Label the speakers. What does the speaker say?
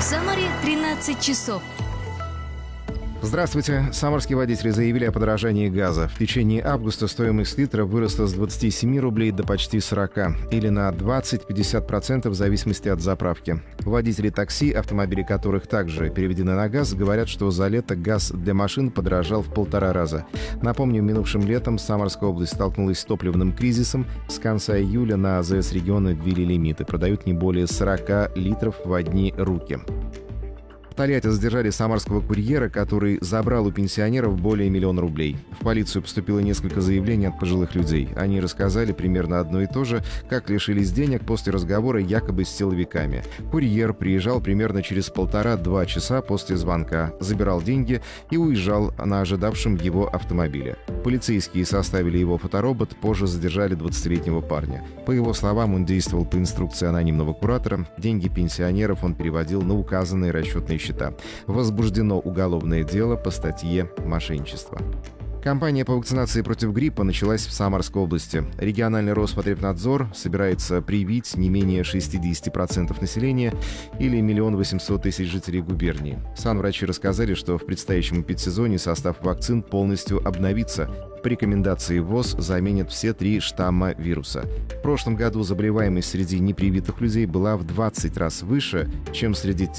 Speaker 1: Самаре 13 часов.
Speaker 2: Здравствуйте. Самарские водители заявили о подорожании газа. В течение августа стоимость литра выросла с 27 рублей до почти 40, или на 20-50% в зависимости от заправки. Водители такси, автомобили которых также переведены на газ, говорят, что за лето газ для машин подорожал в 1,5 раза. Напомню, минувшим летом Самарская область столкнулась с топливным кризисом. С конца июля на АЗС региона ввели лимиты. Продают не более 40 литров в одни руки. В Тольятти задержали самарского курьера, который забрал у пенсионеров более 1 000 000 рублей. В полицию поступило несколько заявлений от пожилых людей. Они рассказали примерно одно и то же, как лишились денег после разговора якобы с силовиками. Курьер приезжал примерно через 1,5-2 часа после звонка, забирал деньги и уезжал на ожидавшем его автомобиле. Полицейские составили его фоторобот, позже задержали 20-летнего парня. По его словам, он действовал по инструкции анонимного куратора. Деньги пенсионеров он переводил на указанные расчетные счета. Возбуждено уголовное дело по статье «Мошенничество». Кампания по вакцинации против гриппа началась в Самарской области. Региональный Роспотребнадзор собирается привить не менее 60% населения или 1 800 000 жителей губернии. Санврачи рассказали, что в предстоящем эпидсезоне состав вакцин полностью обновится. По рекомендации ВОЗ заменят все 3 штамма вируса. В прошлом году заболеваемость среди непривитых людей была в 20 раз выше, чем среди